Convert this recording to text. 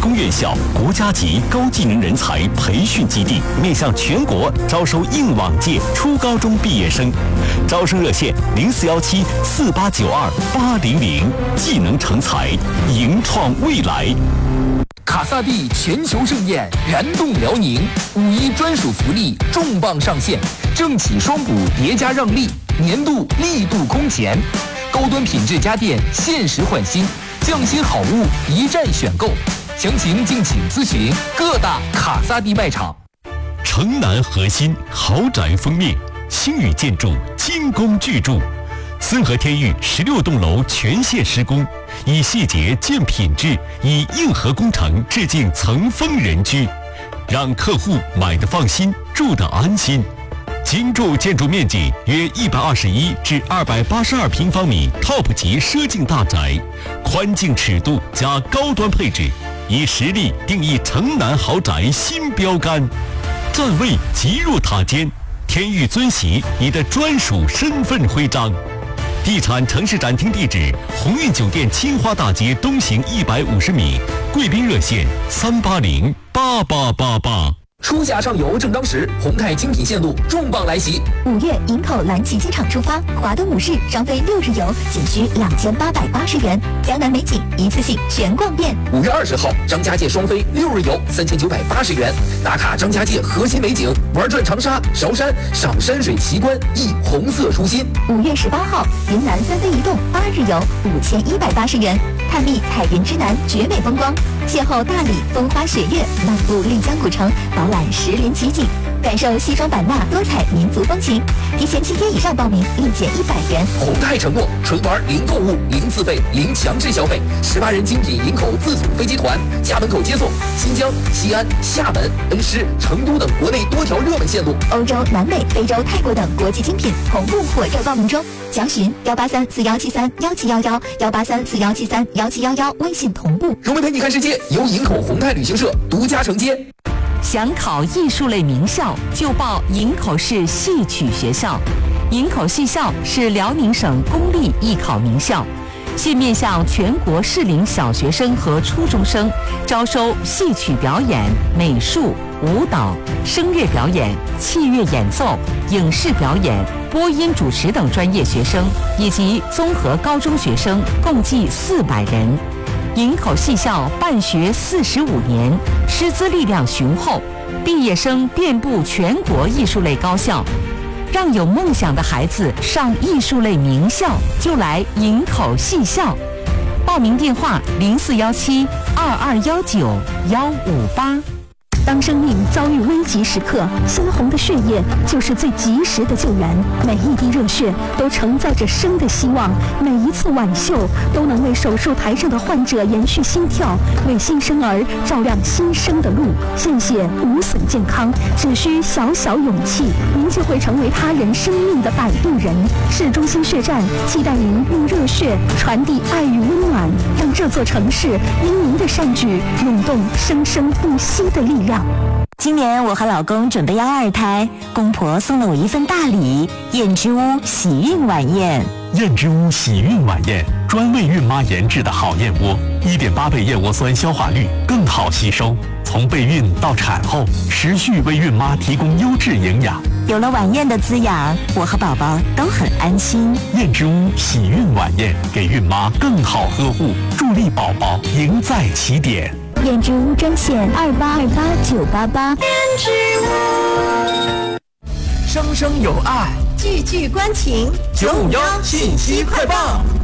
工院校国家级高技能人才培训基地，面向全国招收应往届初高中毕业生。招生热线04174892-800，技能成才，迎创未来。 卡萨帝全球盛宴燃动辽宁，5·1专属福利重磅上线，政企双补叠加让利，年度力度空前，高端品质家电限时换新，匠心好物一站选购，详情敬请咨询各大卡萨帝卖场。 城南核心豪宅封面，星宇建筑精工巨筑，森河天域16栋楼全线施工，以细节见品质，以硬核工程致敬层峰人居，让客户买得放心，住得安心。精筑建筑面积约121至282平方米 ，TOP 级奢境大宅，宽净尺度加高端配置，以实力定义城南豪宅新标杆。站位极入塔尖，天域尊玺你的专属身份徽章。地产城市展厅地址：鸿运酒店青花大街东行150米，贵宾热线3808888。 初夏上游正当时，宏泰精品线路重磅来袭。 5月营口蓝旗机场出发，华东五市双飞6日游仅需2880元，江南美景一次性全逛遍。 5月20号，张家界双飞6日游3980元，打卡张家界核心美景，玩转长沙、韶山，赏山水奇观，忆红色初心。 5月18号，云南三飞一动8日游5180元，探秘彩云之南绝美风光，邂逅大理风花雪月，漫步丽江古城，饱览石林奇景，感受西双版纳多彩民族风情。提前7天以上报名，立减100元。 宏泰承诺纯玩零购物、零自费、零强制消费，18人精品营口自组飞机团，家门口接送，新疆、西安、厦门、恩施、成都等国内多条热门线路， 欧洲、南美、非洲、泰国等国际精品同步火热报名中。详询18341731711，18341731711，微信同步。 荣美陪你看世界由营口宏泰旅行社独家承接。 想考艺术类名校，就报营口市戏曲学校。营口戏校是辽宁省公立艺考名校，现面向全国适龄小学生和初中生招收戏曲表演、美术、舞蹈、声乐表演、器乐演奏、影视表演、播音主持等专业学生，以及综合高中学生，共计400人。营口戏校办学45年，师资力量雄厚，毕业生遍布全国艺术类高校。让有梦想的孩子上艺术类名校，就来营口戏校。报名电话04172219-158。 当生命遭遇危急时刻，鲜红的血液就是最及时的救援。每一滴热血都承载着生的希望，每一次挽袖都能为手术台上的患者延续心跳，为新生儿照亮新生的路。献血无损健康，只需小小勇气，您就会成为他人生命的摆渡人。市中心血站期待您用热血传递爱与温暖，让这座城市因您的善举涌动生生不息的力量。 今年我和老公准备要2胎，公婆送了我一份大礼——燕之屋喜孕晚宴。 燕之屋喜孕晚宴专为孕妈研制的好燕窝，1.8倍燕窝酸消化率，更好吸收。从备孕到产后，持续为孕妈提供优质营养。 有了晚宴的滋养，我和宝宝都很安心。 燕之屋喜孕晚宴，给孕妈更好呵护，助力宝宝赢在起点。 燕之屋专线28289888。燕之屋， 生生有爱， 句句关情。 951信息快报。